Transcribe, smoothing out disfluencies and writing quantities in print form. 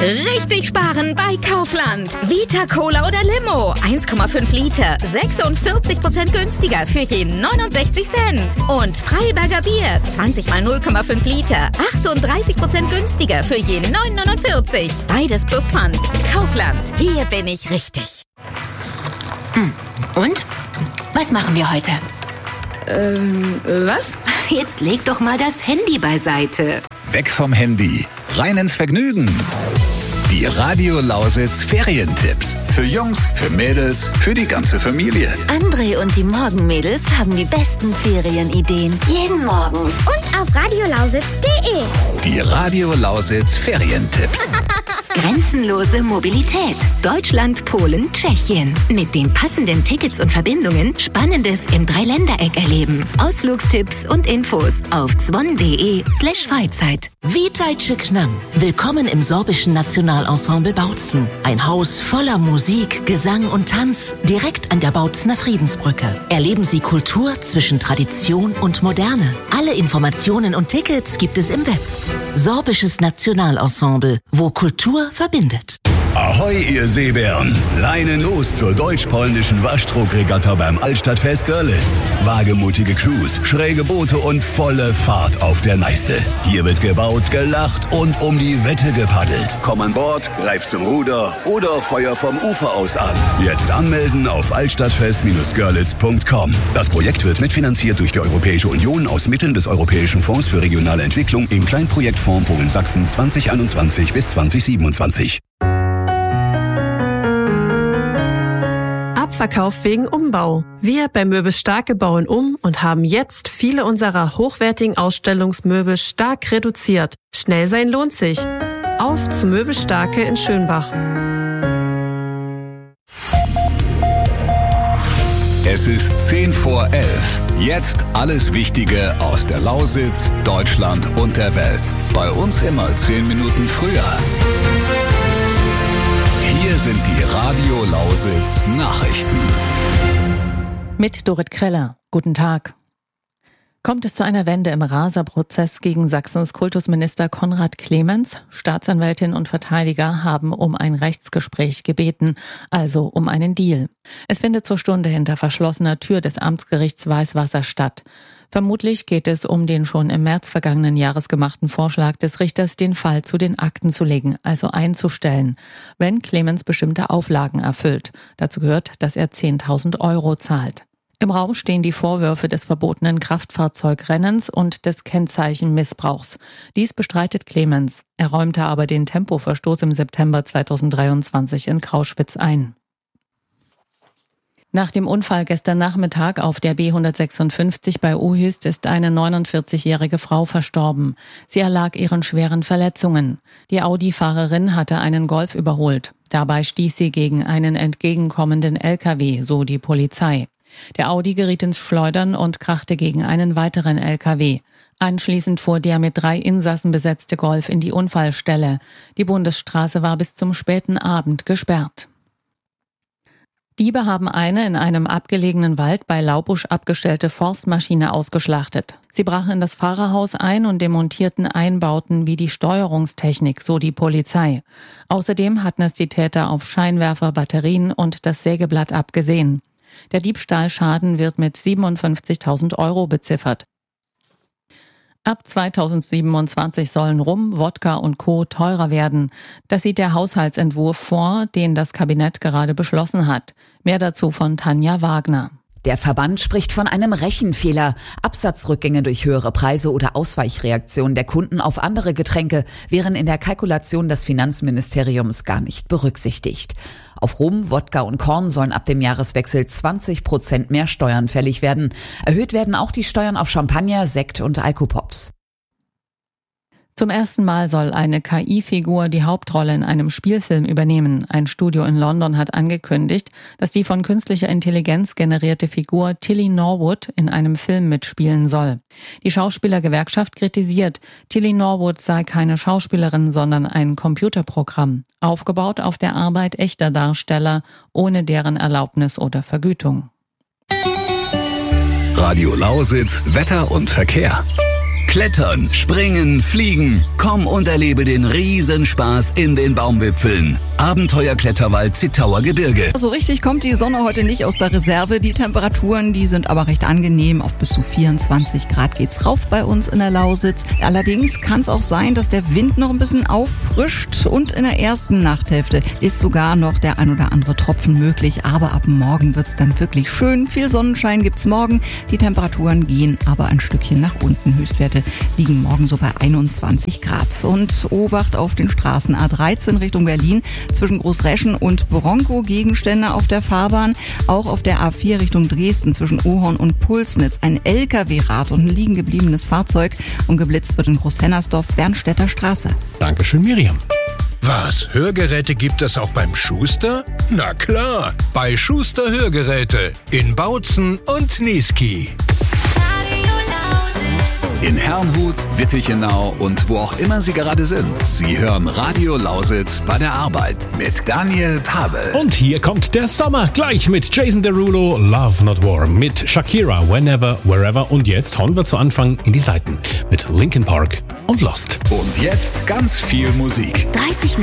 Richtig sparen bei Kaufland. Vita Cola oder Limo, 1,5 Liter, 46% günstiger für je 69 Cent. Und Freiberger Bier, 20 mal 0,5 Liter, 38% günstiger für je 9,49. Beides plus Pfand. Kaufland, hier bin ich richtig. Und? Was machen wir heute? Was? Jetzt leg doch mal das Handy beiseite. Weg vom Handy, rein ins Vergnügen. Die Radio Lausitz Ferientipps. Für Jungs, für Mädels, für die ganze Familie. André und die Morgenmädels haben die besten Ferienideen. Jeden Morgen. Und auf radiolausitz.de. Die Radio Lausitz Ferientipps. Grenzenlose Mobilität. Deutschland, Polen, Tschechien. Mit den passenden Tickets und Verbindungen Spannendes im Dreiländereck erleben. Ausflugstipps und Infos auf zwon.de/Freizeit. Witajcie k nam. Willkommen im sorbischen Nationalensemble Bautzen. Ein Haus voller Musik, Gesang und Tanz direkt an der Bautzener Friedensbrücke. Erleben Sie Kultur zwischen Tradition und Moderne. Alle Informationen und Tickets gibt es im Web. Sorbisches Nationalensemble, wo Kultur verbindet. Ahoi, ihr Seebären! Leinen los zur deutsch-polnischen Waschdruckregatta beim Altstadtfest Görlitz. Wagemutige Crews, schräge Boote und volle Fahrt auf der Neiße. Hier wird gebaut, gelacht und um die Wette gepaddelt. Komm an Bord, greif zum Ruder oder feuer vom Ufer aus an. Jetzt anmelden auf altstadtfest-görlitz.com. Das Projekt wird mitfinanziert durch die Europäische Union aus Mitteln des Europäischen Fonds für regionale Entwicklung im Kleinprojektfonds Polen-Sachsen 2021 bis 2027. Abverkauf wegen Umbau. Wir bei Möbel Starke bauen um und haben jetzt viele unserer hochwertigen Ausstellungsmöbel stark reduziert. Schnell sein lohnt sich. Auf zu Möbel Starke in Schönbach. Es ist 10 vor 11. Jetzt alles Wichtige aus der Lausitz, Deutschland und der Welt. Bei uns immer 10 Minuten früher. Hier sind die Radio Lausitz Nachrichten. Mit Dorit Kreller. Guten Tag. Kommt es zu einer Wende im Raserprozess gegen Sachsens Kultusminister Konrad Clemens? Staatsanwältin und Verteidiger haben um ein Rechtsgespräch gebeten, also um einen Deal. Es findet zur Stunde hinter verschlossener Tür des Amtsgerichts Weißwasser statt. Vermutlich geht es um den schon im März vergangenen Jahres gemachten Vorschlag des Richters, den Fall zu den Akten zu legen, also einzustellen, wenn Clemens bestimmte Auflagen erfüllt. Dazu gehört, dass er 10.000 € zahlt. Im Raum stehen die Vorwürfe des verbotenen Kraftfahrzeugrennens und des Kennzeichenmissbrauchs. Dies bestreitet Clemens. Er räumte aber den Tempoverstoß im September 2023 in Krauschwitz ein. Nach dem Unfall gestern Nachmittag auf der B156 bei Uhüst ist eine 49-jährige Frau verstorben. Sie erlag ihren schweren Verletzungen. Die Audi-Fahrerin hatte einen Golf überholt. Dabei stieß sie gegen einen entgegenkommenden LKW, so die Polizei. Der Audi geriet ins Schleudern und krachte gegen einen weiteren LKW. Anschließend fuhr der mit 3 Insassen besetzte Golf in die Unfallstelle. Die Bundesstraße war bis zum späten Abend gesperrt. Diebe haben eine in einem abgelegenen Wald bei Laubusch abgestellte Forstmaschine ausgeschlachtet. Sie brachen in das Fahrerhaus ein und demontierten Einbauten wie die Steuerungstechnik, so die Polizei. Außerdem hatten es die Täter auf Scheinwerfer, Batterien und das Sägeblatt abgesehen. Der Diebstahlschaden wird mit 57.000 € beziffert. Ab 2027 sollen Rum, Wodka und Co. teurer werden. Das sieht der Haushaltsentwurf vor, den das Kabinett gerade beschlossen hat. Mehr dazu von Tanja Wagner. Der Verband spricht von einem Rechenfehler. Absatzrückgänge durch höhere Preise oder Ausweichreaktionen der Kunden auf andere Getränke wären in der Kalkulation des Finanzministeriums gar nicht berücksichtigt. Auf Rum, Wodka und Korn sollen ab dem Jahreswechsel 20% mehr Steuern fällig werden. Erhöht werden auch die Steuern auf Champagner, Sekt und Alkopops. Zum ersten Mal soll eine KI-Figur die Hauptrolle in einem Spielfilm übernehmen. Ein Studio in London hat angekündigt, dass die von künstlicher Intelligenz generierte Figur Tilly Norwood in einem Film mitspielen soll. Die Schauspielergewerkschaft kritisiert, Tilly Norwood sei keine Schauspielerin, sondern ein Computerprogramm, aufgebaut auf der Arbeit echter Darsteller, ohne deren Erlaubnis oder Vergütung. Radio Lausitz, Wetter und Verkehr. Klettern, springen, fliegen. Komm und erlebe den Riesenspaß in den Baumwipfeln. Abenteuerkletterwald Zittauer Gebirge. So richtig kommt die Sonne heute nicht aus der Reserve. Die Temperaturen, die sind aber recht angenehm. Auf bis zu 24 Grad geht's rauf bei uns in der Lausitz. Allerdings kann es auch sein, dass der Wind noch ein bisschen auffrischt. Und in der ersten Nachthälfte ist sogar noch der ein oder andere Tropfen möglich. Aber ab morgen wird's dann wirklich schön. Viel Sonnenschein gibt's morgen. Die Temperaturen gehen aber ein Stückchen nach unten. Höchstwerte liegen morgen so bei 21 Grad. Und Obacht auf den Straßen A13 Richtung Berlin. Zwischen Großreschen und Bronkow Gegenstände auf der Fahrbahn. Auch auf der A4 Richtung Dresden zwischen Ohorn und Pulsnitz ein LKW-Rad und ein liegen gebliebenes Fahrzeug. Und geblitzt wird in Großhennersdorf Bernstädter Straße. Dankeschön, Miriam. Was, Hörgeräte gibt es auch beim Schuster? Na klar, bei Schuster Hörgeräte in Bautzen und Niesky. In Herrnhut, Wittichenau und wo auch immer Sie gerade sind. Sie hören Radio Lausitz bei der Arbeit mit Daniel Pavel. Und hier kommt der Sommer, gleich mit Jason Derulo, Love Not War, mit Shakira, Whenever, Wherever und jetzt hauen wir zu Anfang in die Seiten mit Linkin Park und Lost. Und jetzt ganz viel Musik. 30